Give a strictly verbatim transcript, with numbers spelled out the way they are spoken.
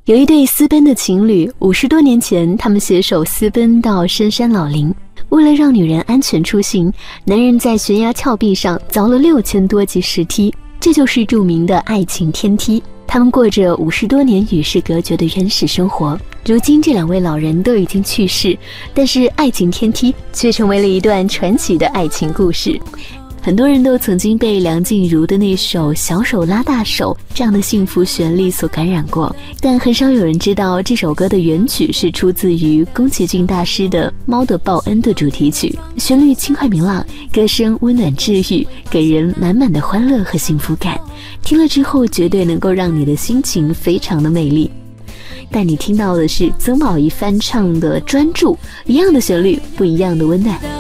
有一对私奔的情侣，五十多年前，他们携手私奔到深山老林。为了让女人安全出行，男人在悬崖峭壁上凿了六千多级石梯，这就是著名的爱情天梯。他们过着五十多年与世隔绝的原始生活。如今这两位老人都已经去世，但是爱情天梯却成为了一段传奇的爱情故事。很多人都曾经被梁静茹的那首《小手拉大手》这样的幸福旋律所感染过，但很少有人知道这首歌的原曲是出自于宫崎骏大师的《猫的报恩》的主题曲，旋律轻快明朗，歌声温暖治愈，给人满满的欢乐和幸福感。听了之后绝对能够让你的心情非常的美丽。但你听到的是曾宝仪翻唱的《专注》，一样的旋律，不一样的温暖。